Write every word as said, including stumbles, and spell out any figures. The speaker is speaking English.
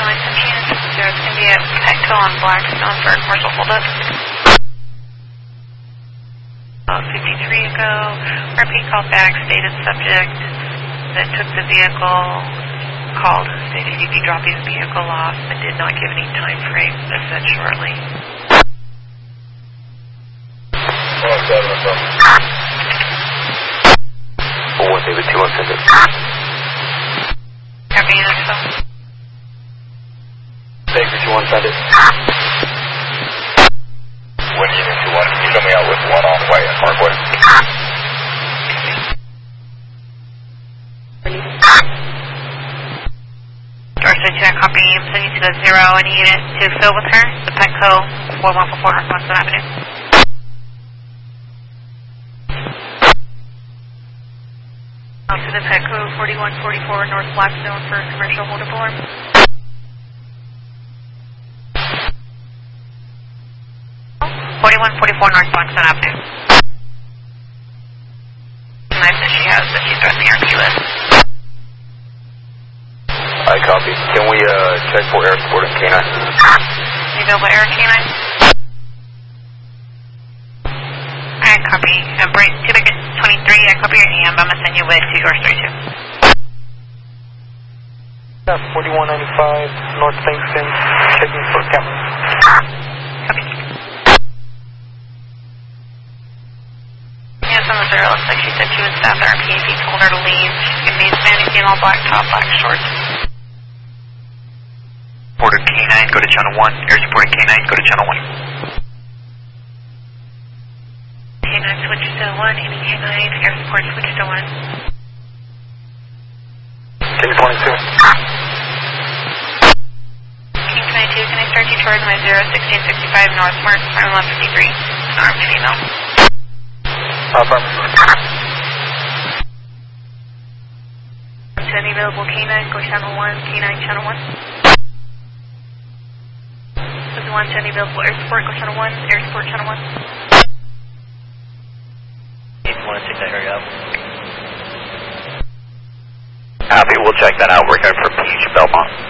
nine ten Shannon six zero. It's going to be at Petco on Blackstone for a commercial holdup. Uh, fifty-three ago, repeat call back, stated subject that took the vehicle, called and stated he'd be dropping the vehicle off, but did not give any time frame, but said shortly. four one David two one send it. Copy, info. David two one send it. When you two one, can you show me out with one on way at Parkway? Dorset two, copy. I'm sending you to the zero. Any unit to fill with her? The Petco four one four four Northwest Avenue. Out to the Petco forty-one forty-four North Blackstone for commercial holdup alarm. forty-one forty-four North Blackstone Avenue. Knife that she has that she's dressing her key with. I copy. Can we uh, check for air support and K nine? You know about air K nine? I copy. Uh, Brent, two ticket twenty-three, I copy your A M. I'm going to send you with two doors thirty-two. forty-one ninety-five North Langston, checking for camera. Copy. Yes, on the zero. Looks like she said she was staff at R P. He told her to leave. She's going to be standing in all black top, black shorts. Supported K nine, go to channel one. Air supported K nine, go to channel one. K nine switch to one, Amy K nine, air support switch to one. King twenty-two. King twenty-two, can I start you towards my zero sixteen sixty-five North Mark, Farm one fifty-three? An armed female. Affirmative. To any available K nine, go channel one, K nine channel one. If you want to any available air support, go channel one, air support channel one. If you want to check that area out. Happy, we'll check that out. We're going for Peach Belmont.